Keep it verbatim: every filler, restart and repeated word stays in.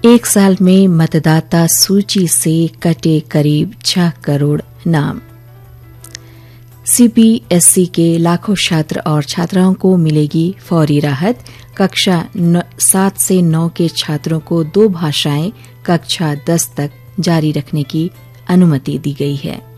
एक साल में मतदाता सूची से कटे करीब छह करोड़ नाम। सीबीएसई के लाखों छात्र और छात्राओं को मिलेगी फौरी राहत। कक्षा सात से नौ के छात्रों को दो भाषाएं कक्षा दस तक जारी रखने की अनुमति दी गई है।